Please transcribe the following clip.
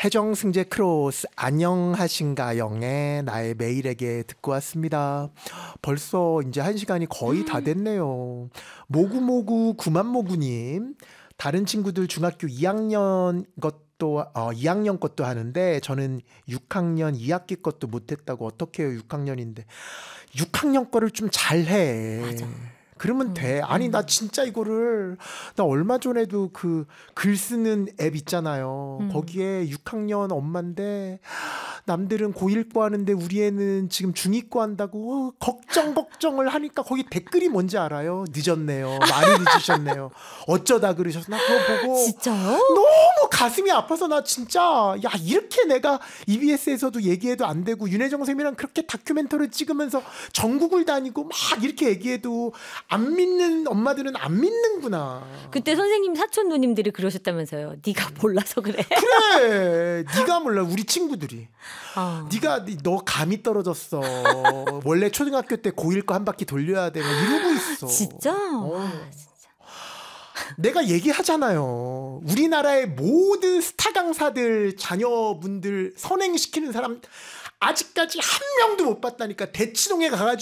해정 승재 크로스 안녕하신가 영의 나의 매일에게 듣고 왔습니다. 벌써 이제 1시간이 거의 다 됐네요. 모구모구 구만모구님, 다른 친구들 중학교 2학년 것도 2학년 것도 하는데 저는 6학년 2학기 것도 못했다고. 어떻게 해요? 6학년인데 6학년 거를 좀 잘해. 맞아. 그러면 돼. 아니 나 진짜 이거를 나 얼마 전에도 그 글 쓰는 앱 있잖아요. 거기에 6학년 엄마인데 남들은 고1과 하는데 우리 애는 지금 중2과 한다고 걱정을 하니까 거기 댓글이 뭔지 알아요? 늦었네요. 많이 늦으셨네요. 어쩌다 그러셨어. 나 그거 보고 진짜요? 너무 가슴이 아파서 나 진짜 야 이렇게 내가 EBS에서도 얘기해도 안 되고 윤혜정 쌤이랑 그렇게 다큐멘터리 찍으면서 전국을 다니고 막 이렇게 얘기해도 안 믿는 엄마들은 안 믿는구나. 그때 선생님 사촌 누님들이 그러셨다면서요. 네가 몰라서 그래. 그래. 네가 몰라. 우리 친구들이. 네가 너 감이 떨어졌어. 원래 초등학교 때 고1거 한 바퀴 돌려야 돼. 막 이러고 있어. 진짜? 진짜. 내가 얘기하잖아요. 우리나라의 모든 스타 강사들 자녀분들 선행시키는 사람 아직까지 한 명도 못 봤다니까. 대치동에 가가지고